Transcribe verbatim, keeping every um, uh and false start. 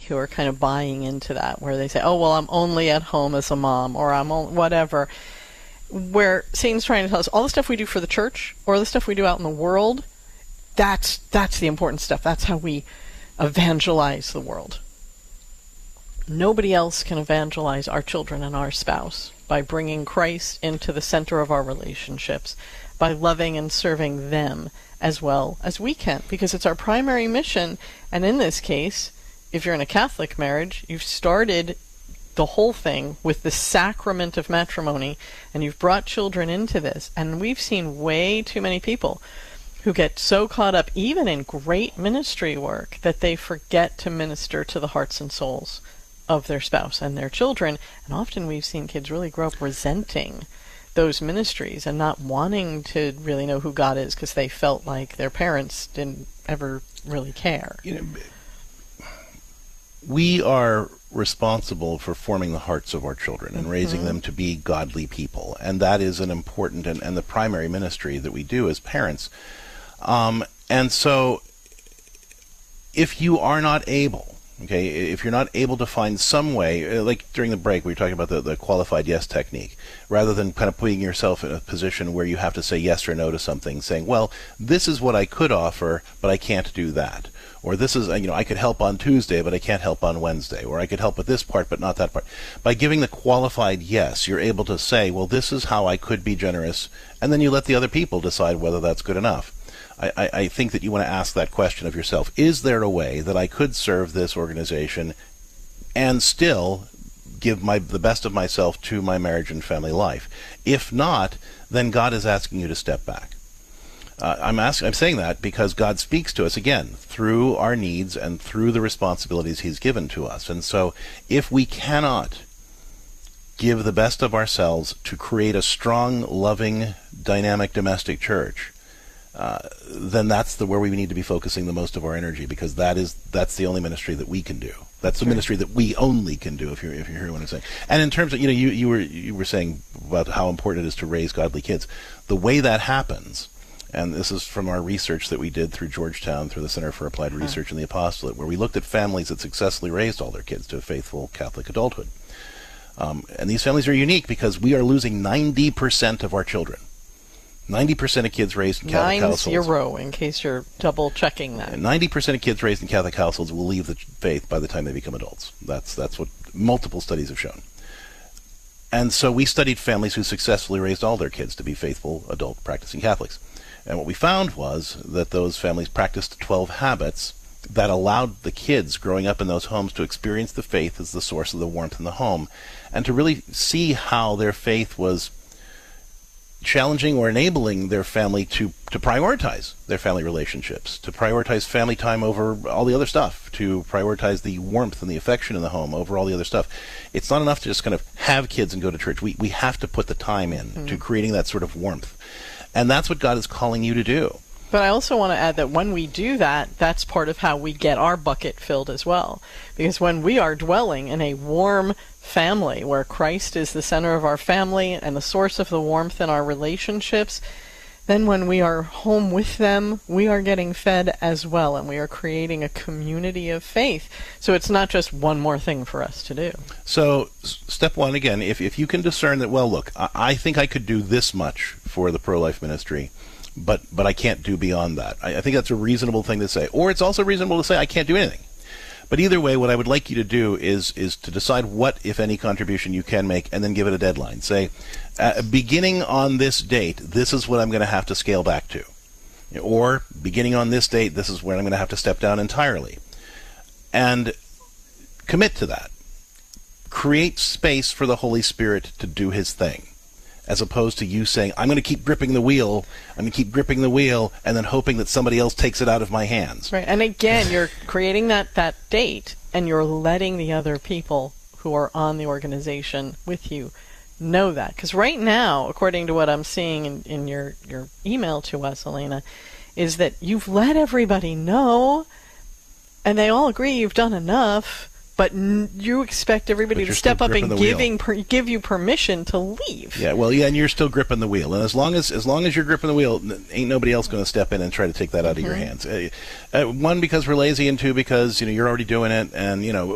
who are kind of buying into that, where they say, oh, well, I'm only at home as a mom, or I'm on whatever, where Satan's trying to tell us all the stuff we do for the church or the stuff we do out in the world, that's that's the important stuff. That's how we evangelize the world. Nobody else can evangelize our children and our spouse by bringing Christ into the center of our relationships, by loving and serving them as well as we can, because it's our primary mission. And in this case, if you're in a Catholic marriage, you've started the whole thing with the sacrament of matrimony, and you've brought children into this. And we've seen way too many people who get so caught up even in great ministry work that they forget to minister to the hearts and souls of their spouse and their children. And often we've seen kids really grow up resenting those ministries and not wanting to really know who God is because they felt like their parents didn't ever really care. You know, we are responsible for forming the hearts of our children and mm-hmm. raising them to be godly people, and that is an important and, and the primary ministry that we do as parents. Um, and so if you are not able, okay, if you're not able to find some way, like during the break we were talking about the, the qualified yes technique, rather than kind of putting yourself in a position where you have to say yes or no to something, saying, well, this is what I could offer, but I can't do that. Or this is, you know, I could help on Tuesday, but I can't help on Wednesday. Or I could help with this part, but not that part. By giving the qualified yes, you're able to say, well, this is how I could be generous, and then you let the other people decide whether that's good enough. I, I, I think that you want to ask that question of yourself. Is there a way that I could serve this organization and still give my the best of myself to my marriage and family life? If not, then God is asking you to step back. Uh, I'm asking, I'm saying that because God speaks to us, again, through our needs and through the responsibilities he's given to us. And so if we cannot give the best of ourselves to create a strong, loving, dynamic domestic church, uh, then that's the where we need to be focusing the most of our energy, because that is that's the only ministry that we can do. That's the sure. ministry that we only can do, if you're if you hear what I'm saying. And in terms of, you know, you, you were you were saying about how important it is to raise godly kids. The way that happens, and this is from our research that we did through Georgetown, through the Center for Applied huh. Research in the Apostolate, where we looked at families that successfully raised all their kids to a faithful Catholic adulthood. Um, and these families are unique because we are losing ninety percent of our children. ninety percent of kids raised in Catholic Nine households. Zero, in case you're double checking that. ninety percent of kids raised in Catholic households will leave the faith by the time they become adults. That's that's what multiple studies have shown. And so we studied families who successfully raised all their kids to be faithful, adult, practicing Catholics. And what we found was that those families practiced twelve habits that allowed the kids growing up in those homes to experience the faith as the source of the warmth in the home, and to really see how their faith was challenging or enabling their family to, to prioritize their family relationships, to prioritize family time over all the other stuff, to prioritize the warmth and the affection in the home over all the other stuff. It's not enough to just kind of have kids and go to church. We, we have to put the time in mm-hmm. to creating that sort of warmth. And that's what God is calling you to do. But I also want to add that when we do that, that's part of how we get our bucket filled as well. Because when we are dwelling in a warm family, where Christ is the center of our family and the source of the warmth in our relationships, then when we are home with them, we are getting fed as well, and we are creating a community of faith. So it's not just one more thing for us to do. So step one, again, if, if you can discern that, well, look, I, I think I could do this much for the pro-life ministry, but but I can't do beyond that. I, I think that's a reasonable thing to say. Or it's also reasonable to say I can't do anything. But either way, what I would like you to do is is to decide what, if any, contribution you can make, and then give it a deadline. Say, uh, beginning on this date, this is what I'm going to have to scale back to. Or, beginning on this date, this is where I'm going to have to step down entirely. And commit to that. Create space for the Holy Spirit to do his thing, as opposed to you saying, I'm going to keep gripping the wheel, I'm going to keep gripping the wheel, and then hoping that somebody else takes it out of my hands. Right, and again, you're creating that, that date, and you're letting the other people who are on the organization with you know that. Because right now, according to what I'm seeing in, in your, your email to us, Elena, is that you've let everybody know, and they all agree you've done enough, but n- you expect everybody to step up and giving per- give you permission to leave. Yeah, well, yeah, and you're still gripping the wheel. And as long as as long as you're gripping the wheel, n- ain't nobody else going to step in and try to take that out mm-hmm. of your hands. Uh, uh, one, because we're lazy, and two, because you know you're already doing it, and you know